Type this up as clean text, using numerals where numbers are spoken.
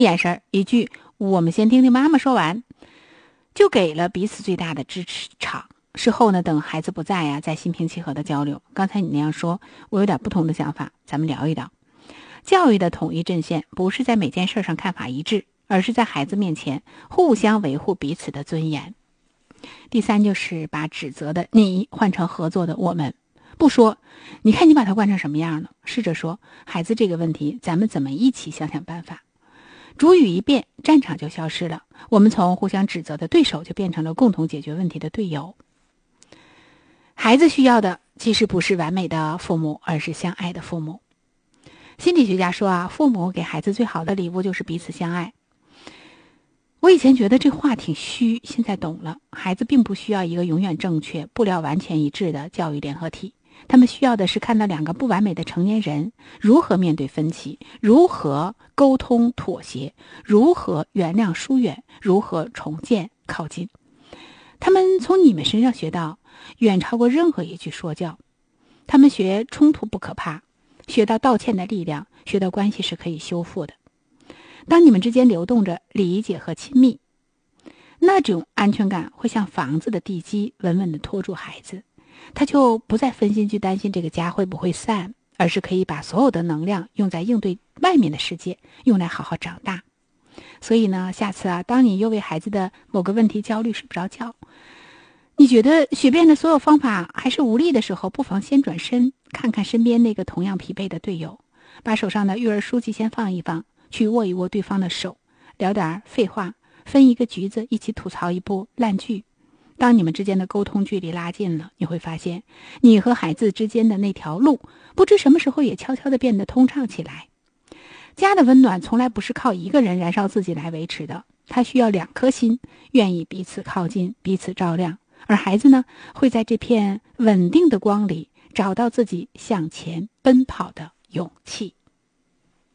眼神一句我们先听听妈妈说完，就给了彼此最大的支持场。事后呢，等孩子不在呀，再心平气和的交流。刚才你那样说，我有点不同的想法，咱们聊一聊。教育的统一阵线不是在每件事上看法一致，而是在孩子面前互相维护彼此的尊严。第三，就是把指责的你换成合作的我们，不说你看你把它惯成什么样了，试着说孩子这个问题咱们怎么一起想想办法。主语一变，战场就消失了，我们从互相指责的对手就变成了共同解决问题的队友。孩子需要的其实不是完美的父母，而是相爱的父母。心理学家说父母给孩子最好的礼物就是彼此相爱。我以前觉得这话挺虚，现在懂了。孩子并不需要一个永远正确、步调完全一致的教育联合体，他们需要的是看到两个不完美的成年人如何面对分歧，如何沟通妥协，如何原谅疏远，如何重建靠近。他们从你们身上学到远超过任何一句说教。他们学冲突不可怕，学到道歉的力量，学到关系是可以修复的。当你们之间流动着理解和亲密，那种安全感会像房子的地基稳稳地拖住孩子，他就不再分心去担心这个家会不会散，而是可以把所有的能量用在应对外面的世界，用来好好长大。所以呢，下次当你又为孩子的某个问题焦虑睡不着觉，你觉得学遍了所有方法还是无力的时候，不妨先转身看看身边那个同样疲惫的队友，把手上的育儿书籍先放一放，去握一握对方的手，聊点废话，分一个橘子，一起吐槽一部烂剧。当你们之间的沟通距离拉近了，你会发现你和孩子之间的那条路不知什么时候也悄悄地变得通畅起来。家的温暖从来不是靠一个人燃烧自己来维持的，它需要两颗心愿意彼此靠近，彼此照亮。而孩子呢，会在这片稳定的光里找到自己向前奔跑的勇气。